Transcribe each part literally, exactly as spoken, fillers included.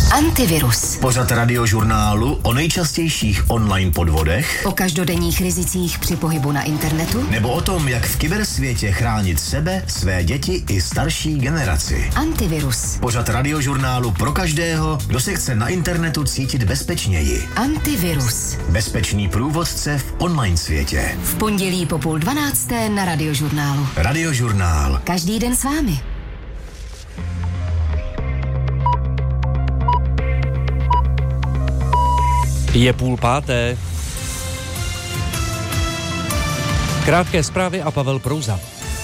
Antivirus. Pořad radiožurnálu o nejčastějších online podvodech, O každodenních rizicích při pohybu na internetu, nebo o tom, jak v kybersvětě chránit sebe, své děti i starší generaci. Antivirus. Pořad radiožurnálu pro každého, kdo se chce na internetu cítit bezpečněji. Antivirus. Bezpečný průvodce v online světě. V pondělí po půl dvanácté na radiožurnálu. Radiožurnál. Každý den s vámi. Je půl páté. Krátké zprávy a Pavel Prouza.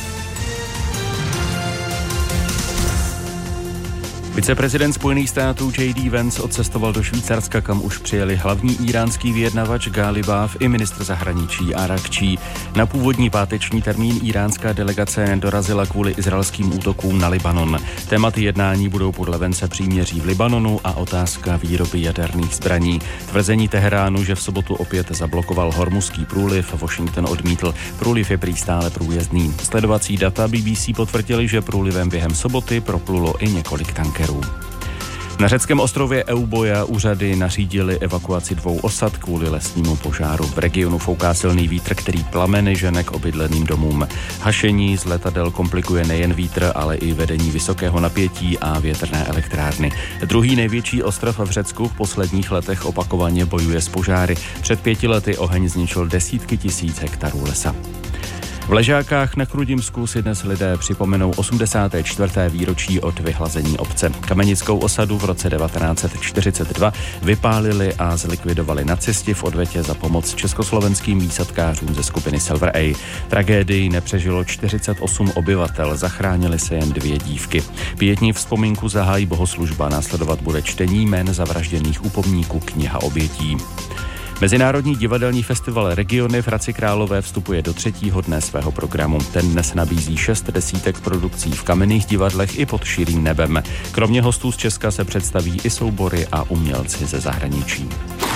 Viceprezident Spojených států J D Vance odcestoval do Švýcarska, kam už přijeli hlavní íránský vyjednavač Ghalibav i ministr zahraničí Arakčí. Na původní páteční termín iránská delegace nedorazila kvůli izraelským útokům na Libanon. Tématy jednání budou podle Vance příměří v Libanonu a otázka výroby jaderných zbraní. Tvrzení Teheránu, že v sobotu opět zablokoval Hormuzský průliv, Washington odmítl. Průliv je prý stále průjezdný. Sledovací data B B C potvrdili, že průlivem během soboty proplulo i několik tankerů. Na řeckém ostrově Euboja úřady nařídili evakuaci dvou osad kvůli lesnímu požáru. V regionu fouká silný vítr, který plameny žene k obydleným domům. Hašení z letadel komplikuje nejen vítr, ale i vedení vysokého napětí a větrné elektrárny. Druhý největší ostrov v Řecku v posledních letech opakovaně bojuje s požáry. Před pěti lety oheň zničil desítky tisíc hektarů lesa. V Ležákách na Chrudimsku si dnes lidé připomenou osmdesáté čtvrté výročí od vyhlazení obce. Kamenickou osadu v roce devatenáct set čtyřicet dva vypálili a zlikvidovali nacisti v odvetě za pomoc československým výsadkářům ze skupiny Silver A. Tragédii nepřežilo čtyřicet osm obyvatel, zachránili se jen dvě dívky. Pětní vzpomínku zahájí bohoslužba, následovat bude čtení jmen zavražděných u pomníku Kniha obětí. Mezinárodní divadelní festival Regiony v Hradci Králové vstupuje do třetího dne svého programu. Ten dnes nabízí šest desítek produkcí v kamenných divadlech i pod širým nebem. Kromě hostů z Česka se představí i soubory a umělci ze zahraničí.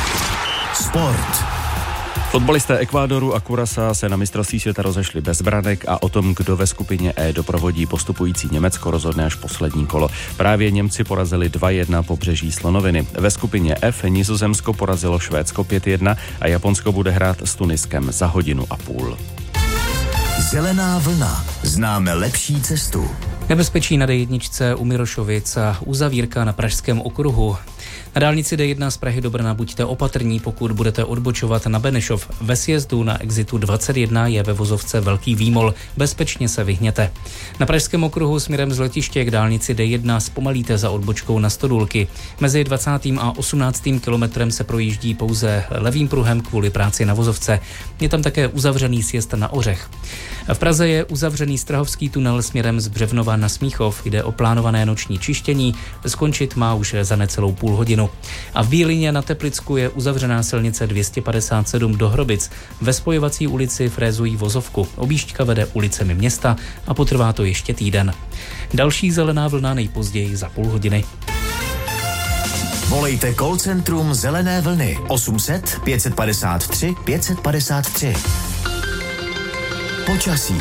Sport. Fotbalisté Ekvádoru a Curaçaa se na mistrovství světa rozešli bez branek a o tom, kdo ve skupině E doprovodí postupující Německo, rozhodne až poslední kolo. Právě Němci porazili dva jedna Pobřeží slonoviny. Ve skupině F Nizozemsko porazilo Švédsko pět jedna a Japonsko bude hrát s Tuniskem za hodinu a půl. Zelená vlna. Známe lepší cestu. Nebezpečí na D jedna u Mirošovic a uzavírka na Pražském okruhu. Na dálnici D jedna z Prahy do Brna buďte opatrní, pokud budete odbočovat na Benešov. Ve sjezdu na exitu dvacet jedna je ve vozovce velký výmol, bezpečně se vyhněte. Na Pražském okruhu směrem z letiště k dálnici D jedna zpomalíte za odbočkou na Stodůlky. Mezi dvacátým a osmnáctým kilometrem se projíždí pouze levým pruhem kvůli práci na vozovce. Je tam také uzavřený sjezd na Ořech. V Praze je uzavřený Strahovský tunel směrem z Břevnova na Smíchov. Jde o plánované noční čištění, skončit má už za necelou půl hodinu. A v Bílině na Teplicku je uzavřená silnice dvě stě padesát sedm do Hrobic. Ve spojovací ulici frézují vozovku. Objížďka vede ulicemi města a potrvá to ještě týden. Další zelená vlna nejpozději za půl hodiny. Volejte call centrum Zelené vlny osm set pět set padesát tři pět set padesát tři. Počasí.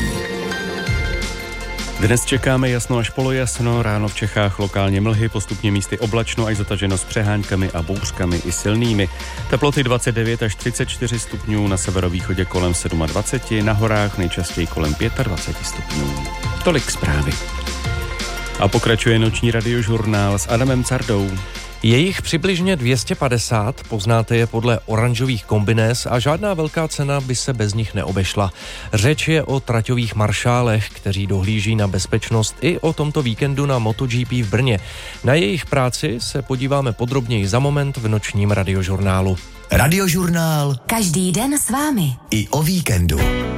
Dnes čekáme jasno až polojasno, ráno v Čechách lokálně mlhy, postupně místy oblačno až zataženo s přehánkami a bouřkami i silnými. Teploty dvacet devět až třicet čtyři stupňů, na severovýchodě kolem dvacet sedm, na horách nejčastěji kolem dvacet pět stupňů. Tolik zprávy. A pokračuje noční radiožurnál s Adamem Cardou. Je jich přibližně dvě stě padesát, poznáte je podle oranžových kombinés a žádná velká cena by se bez nich neobešla. Řeč je o traťových maršálech, kteří dohlíží na bezpečnost i o tomto víkendu na MotoGP v Brně. Na jejich práci se podíváme podrobněji za moment v nočním radiožurnálu. Radiožurnál. Každý den s vámi. I o víkendu.